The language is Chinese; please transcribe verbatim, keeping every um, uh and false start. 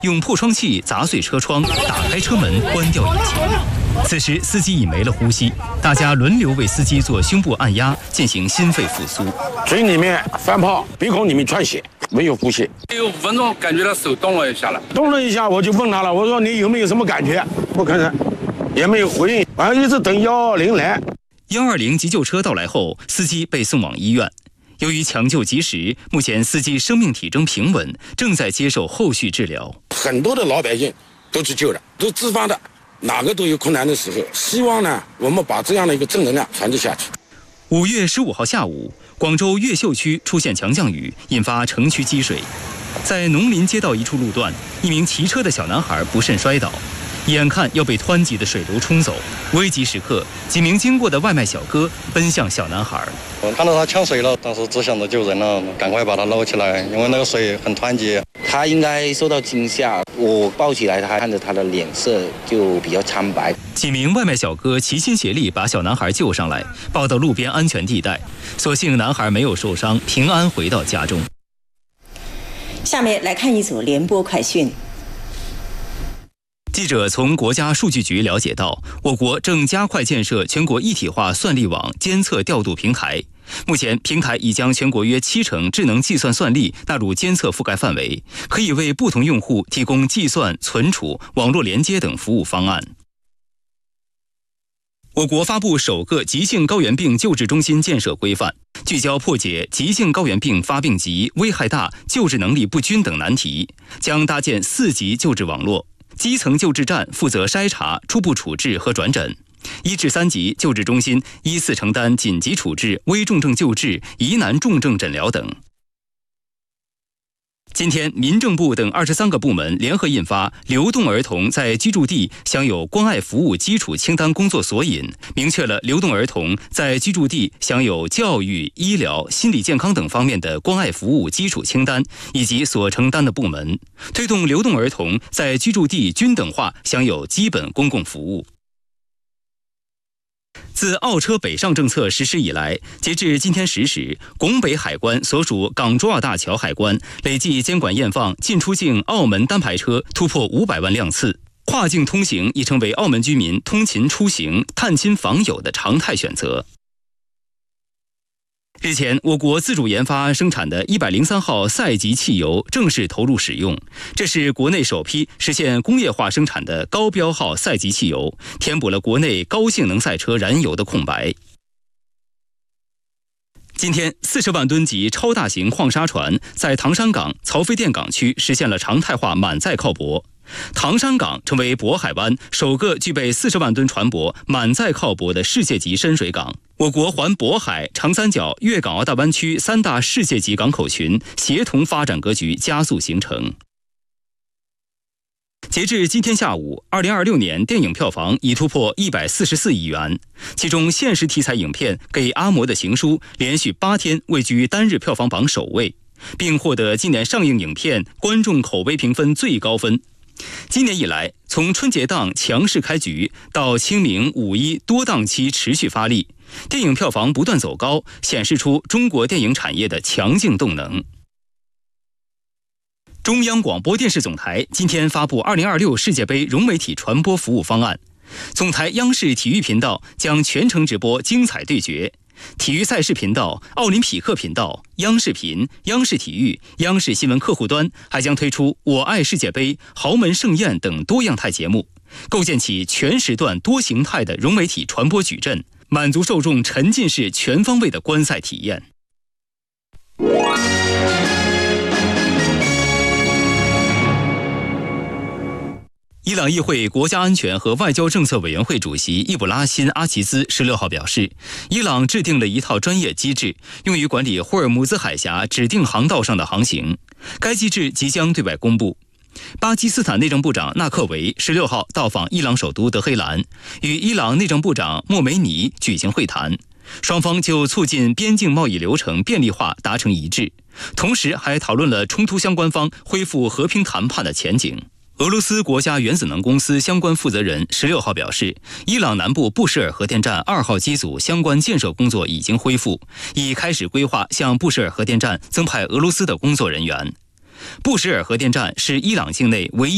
用破窗器砸碎车窗，打开车门，关掉引擎。此时，司机已没了呼吸，大家轮流为司机做胸部按压，进行心肺复苏。 嘴里面翻泡，鼻孔里面窜血，没有呼吸。 有五分钟，感觉到手动了一下了， 动了一下，我就问他了，我说你有没有什么感觉？不吭声，也没有回应，完了一直等幺二零来。 幺二零急救车到来后，司机被送往医院。由于抢救及时，目前司机生命体征平稳，正在接受后续治疗。 很多的老百姓都去救了，都自发的，哪个都有困难的时候。希望呢，我们把这样的一个正能量传递下去。 五月十五号下午，广州越秀区出现强降雨，引发城区积水。在农林街道一处路段，一名骑车的小男孩不慎摔倒，眼看要被湍急的水流冲走，危急时刻，几名经过的外卖小哥奔向小男孩。 我看到他呛水了，当时只想着救人了，赶快把他捞起来，因为那个水很湍急。 他应该受到惊吓，我抱起来，他看着他的脸色就比较苍白。 几名外卖小哥齐心协力把小男孩救上来，抱到路边安全地带。所幸男孩没有受伤，平安回到家中。 下面来看一组联播快讯。 记者从国家数据局了解到，我国正加快建设全国一体化算力网监测调度平台。目前，平台已将全国约七成智能计算算力纳入监测覆盖范围，可以为不同用户提供计算、存储、网络连接等服务方案。我国发布首个急性高原病救治中心建设规范，聚焦破解急性高原病发病急、危害大、救治能力不均等难题，将搭建四级救治网络。基层救治站负责筛查、初步处置和转诊，一至三级救治中心依次承担紧急处置、危重症救治、疑难重症诊疗等。今天，民政部等二十三个部门联合印发《流动儿童在居住地享有关爱服务基础清单工作索引》，明确了流动儿童在居住地享有教育、医疗、心理健康等方面的关爱服务基础清单以及所承担的部门，推动流动儿童在居住地均等化享有基本公共服务。自澳车北上政策实施以来，截至今天十时，拱北海关所属港珠澳大桥海关累计监管验放进出境澳门单牌车突破五百万辆次，跨境通行已成为澳门居民通勤出行、探亲访友的常态选择。日前，我国自主研发生产的一百零三号赛级汽油正式投入使用，这是国内首批实现工业化生产的高标号赛级汽油，填补了国内高性能赛车燃油的空白。今天，四十万吨级超大型矿砂船在唐山港曹妃甸港区实现了常态化满载靠泊。唐山港成为渤海湾首个具备四十万吨船舶满载靠泊的世界级深水港。我国环渤海、长三角、粤港澳大湾区三大世界级港口群协同发展格局加速形成。截至今天下午，二零二六年电影票房已突破一百四十四亿元，其中现实题材影片《给阿嬷的情书》连续八天位居单日票房榜首位，并获得今年上映影片观众口碑评分最高分。今年以来，从春节档强势开局到清明、五一多档期持续发力，电影票房不断走高，显示出中国电影产业的强劲动能。中央广播电视总台今天发布二零二六世界杯融媒体传播服务方案，总台央视体育频道将全程直播精彩对决。体育赛事频道、奥林匹克频道、央视频、央视体育、央视新闻客户端还将推出我爱世界杯、豪门盛宴等多样态节目，构建起全时段多形态的融媒体传播矩阵，满足受众沉浸式全方位的观赛体验。伊朗议会国家安全和外交政策委员会主席伊卜拉欣·阿齐兹十六号表示，伊朗制定了一套专业机制，用于管理霍尔木兹海峡指定航道上的航行。该机制即将对外公布。巴基斯坦内政部长纳克维十六号到访伊朗首都德黑兰，与伊朗内政部长莫梅尼举行会谈，双方就促进边境贸易流程便利化达成一致，同时还讨论了冲突相关方恢复和平谈判的前景。俄罗斯国家原子能公司相关负责人十六号表示，伊朗南部布什尔核电站二号机组相关建设工作已经恢复，已开始规划向布什尔核电站增派俄罗斯的工作人员。布什尔核电站是伊朗境内唯一